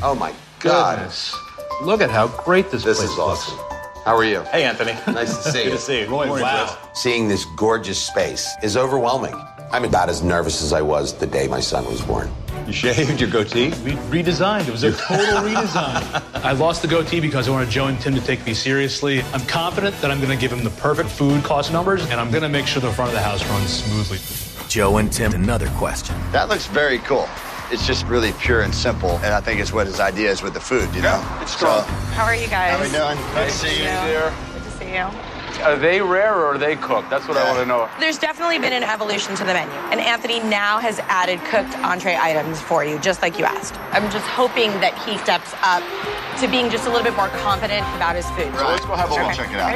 Oh, my God. Goodness. Look at how great this place is awesome. looks. How are you? Hey, Anthony. Nice to see you. Good to see you. Roy, wow. Seeing this gorgeous space is overwhelming. I'm about as nervous as I was the day my son was born. You shaved your goatee? We redesigned. It was a total redesign. I lost the goatee because I wanted Joe and Tim to take me seriously. I'm confident that I'm going to give him the perfect food cost numbers, and I'm going to make sure the front of the house runs smoothly. Joe and Tim, another question. That looks very cool. It's just really pure and simple, and I think it's what his idea is with the food, you know? Yeah, it's strong. How are you guys? How are we doing? Nice to see you, dear. Good to see you. Are they rare or are they cooked? That's what I want to know. There's definitely been an evolution to the menu, and Anthony now has added cooked entree items for you, just like you asked. I'm just hoping that he steps up to being just a little bit more confident about his food. So let's go have a look. Check it out.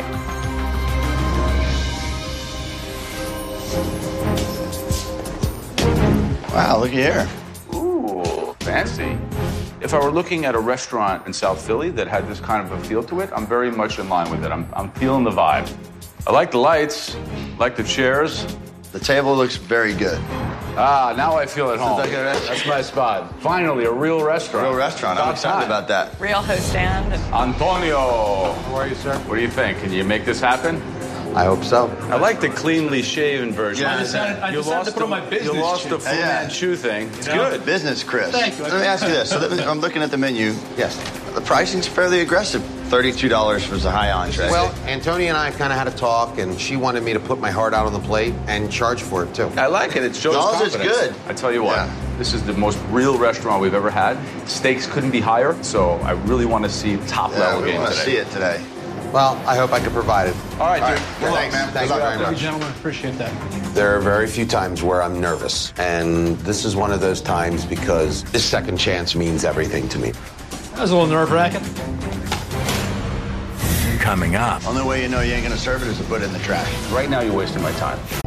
Wow, look here. Ooh, fancy. If I were looking at a restaurant in South Philly that had this kind of a feel to it, I'm very much in line with it. I'm feeling the vibe. I like the lights, like the chairs. The table looks very good. Ah, now I feel at home. like a restaurant? That's my spot. Finally, a real restaurant. Real restaurant. I'm excited about that. Real host stand. Antonio. How are you, sir? What do you think? Can you make this happen? I hope so. I like the cleanly shaven version. Yeah, I decided to put on my business You lost the suit. Fu Yeah. Manchu thing. It's Good. good. Business, Chris. Thank you. Let me ask you this. So I'm looking at the menu. Yes. The pricing's fairly aggressive. $32 was a high entree. Well, Antonia and I kind of had a talk, and she wanted me to put my heart out on the plate and charge for it, too. I like it. It shows As long as it's confidence. good. I tell you what, Yeah. this is the most real restaurant we've ever had. Stakes couldn't be higher, so I really want to see top yeah, level we game want to today. see it today. Well, I hope I can provide it. All right, All dude. right. Good luck. Thanks, man. Thank you Good luck. very Thank you, much. gentlemen. Appreciate that. There are very few times where I'm nervous, and this is one of those times because this second chance means everything to me. That was a little nerve-wracking. Coming up. Only way you know you ain't going to serve it is to put it in the trash. Right now, you're wasting my time.